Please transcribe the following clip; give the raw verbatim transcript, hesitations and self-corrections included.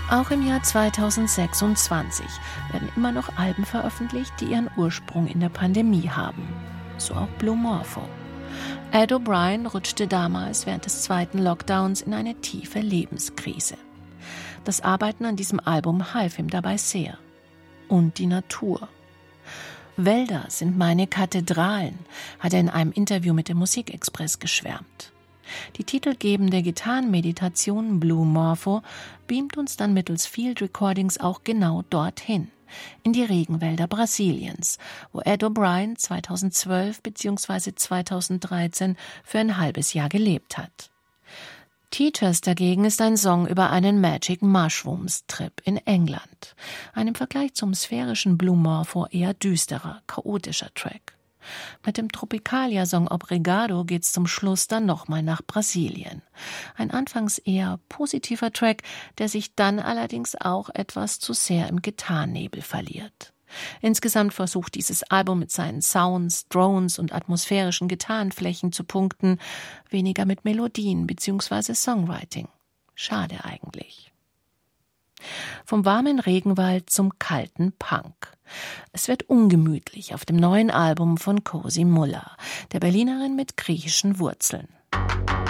Auch im Jahr zweitausendsechsundzwanzig werden immer noch Alben veröffentlicht, die ihren Ursprung in der Pandemie haben. So auch Blue Morpho. Ed O'Brien rutschte damals während des zweiten Lockdowns in eine tiefe Lebenskrise. Das Arbeiten an diesem Album half ihm dabei sehr. Und die Natur. Wälder sind meine Kathedralen, hat er in einem Interview mit dem Musikexpress geschwärmt. Die titelgebende Gitarrenmeditation Blue Morpho beamt uns dann mittels Field Recordings auch genau dorthin, in die Regenwälder Brasiliens, wo Ed O'Brien zweitausendzwölf bzw. zweitausenddreizehn für ein halbes Jahr gelebt hat. Teachers dagegen ist ein Song über einen Magic Mushrooms Trip in England, ein im Vergleich zum sphärischen Blue Morpho eher düsterer, chaotischer Track. Mit dem Tropicalia-Song Obrigado geht's zum Schluss dann nochmal nach Brasilien. Ein anfangs eher positiver Track, der sich dann allerdings auch etwas zu sehr im Gitarrennebel verliert. Insgesamt versucht dieses Album mit seinen Sounds, Drones und atmosphärischen Gitarrenflächen zu punkten, weniger mit Melodien bzw. Songwriting. Schade eigentlich. Vom warmen Regenwald zum kalten Punk. Es wird ungemütlich auf dem neuen Album von Cosi Muller, der Berlinerin mit griechischen Wurzeln.